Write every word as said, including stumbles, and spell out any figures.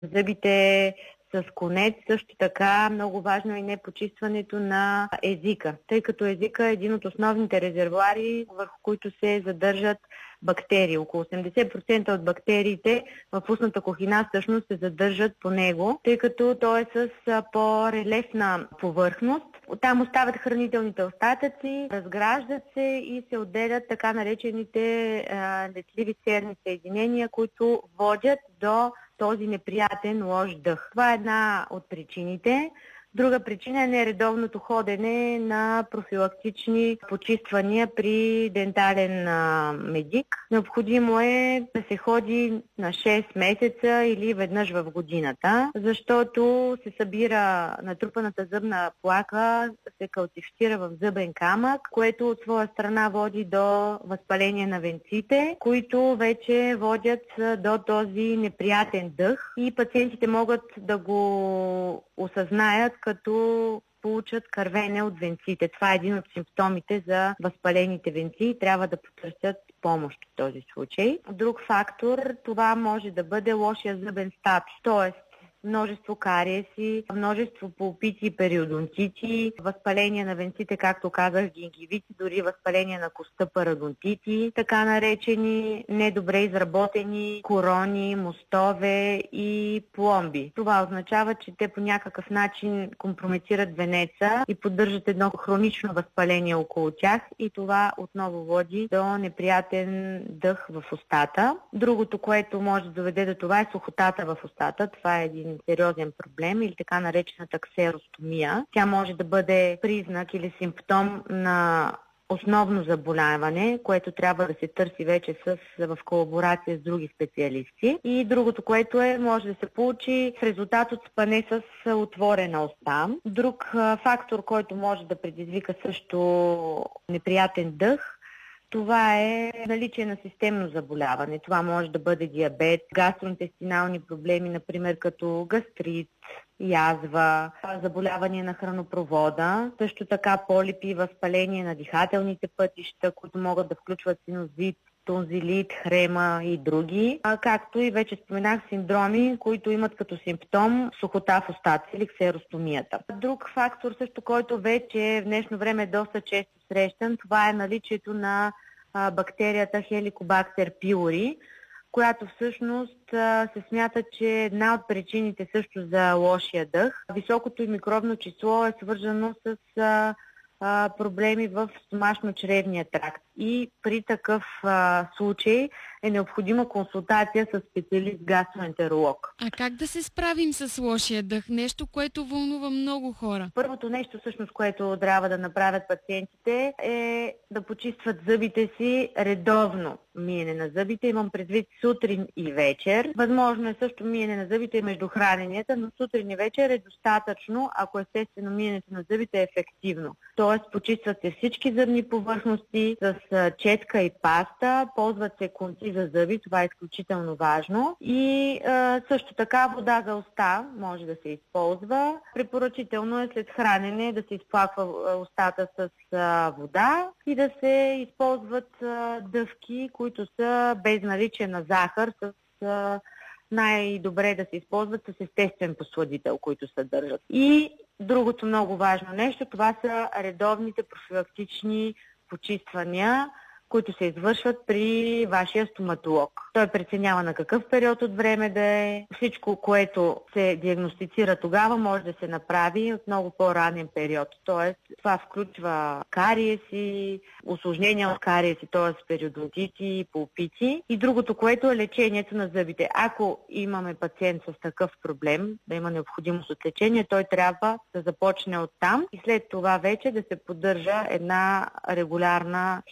зъбите с конец. Също така много важно е непочистването на езика, тъй като езика е един от основните резервоари, върху които се задържат бактерии. Около осемдесет процента от бактериите в устната кухина всъщност се задържат по него, тъй като той е с по-релефна повърхност. Оттам остават хранителните остатъци, разграждат се и се отделят така наречените а, летливи серни съединения, които водят до този неприятен лош дъх. Това е една от причините. Друга причина е нередовното ходене на профилактични почиствания при дентален а, медик. Необходимо е да се ходи на шест месеца или веднъж в годината, защото се събира натрупаната зъбна плака, се калцифицира в зъбен камък, което от своя страна води до възпаление на венците, които вече водят до този неприятен дъх и пациентите могат да го осъзнаят, като получат кървене от венците. Това е един от симптомите за възпалените венци и трябва да потърсят помощ в този случай. Друг фактор, това може да бъде лошия зъбен статус, т.е. множество кариеси, множество пулпити и периодонтити, възпаление на венците, както казах, гингивити, дори възпаление на коста парадонтити, така наречени недобре изработени корони, мостове и пломби. Това означава, че те по някакъв начин компрометират венеца и поддържат едно хронично възпаление около тях и това отново води до неприятен дъх в устата. Другото, което може да доведе до това, е сухотата в устата. Това е един сериозен проблем или така наречената ксеростомия. Тя може да бъде признак или симптом на основно заболяване, което трябва да се търси вече с, в колаборация с други специалисти. И другото, което е, може да се получи в резултат от спане с отворена уста. Друг фактор, който може да предизвика също неприятен дъх, това е наличие на системно заболяване. Това може да бъде диабет, гастроинтестинални проблеми, например като гастрит, язва, заболяване на хранопровода, също така полипи, възпаление на дихателните пътища, които могат да включват синузит, тонзилит, хрема и други, а както и вече споменах синдроми, които имат като симптом сухота в устата или ксеростомията. Друг фактор също, който вече в днешно време е доста често срещан, това е наличието на а, бактерията Helicobacter pylori, която всъщност се смята, че е една от причините също за лошия дъх. Високото и микробно число е свързано с а, а, проблеми в стомашно-чревния тракт. И при такъв а, случай е необходима консултация с специалист гастроентеролог. А как да се справим с лошия дъх? Нещо, което вълнува много хора. Първото нещо, всъщност, което трябва да направят пациентите, е да почистват зъбите си редовно. Миене на зъбите, имам предвид сутрин и вечер. Възможно е също миене на зъбите между храненията, но сутрин и вечер е достатъчно, ако естествено миенето на зъбите е ефективно. Тоест, почистват се всички зъбни повърхности с четка и паста, ползват се конци за зъби, това е изключително важно. И а, също така вода за уста може да се използва. Препоръчително е след хранене да се изплаква устата с а, вода и да се използват а, дъвки, които са без наличие на захар, с а, най-добре да се използват с естествен посладител, които съдържат. И другото много важно нещо, това са редовните профилактични почиствания, които се извършват при вашия стоматолог. Той преценява на какъв период от време да е. Всичко, което се диагностицира тогава, може да се направи от много по-ранен период. Тоест, това включва кариеси, усложнения от кариеси, т.е. периодонтити, пулпити. И другото, което е лечението на зъбите. Ако имаме пациент с такъв проблем, да има необходимост от лечение, той трябва да започне оттам и след това вече да се поддържа една регулярна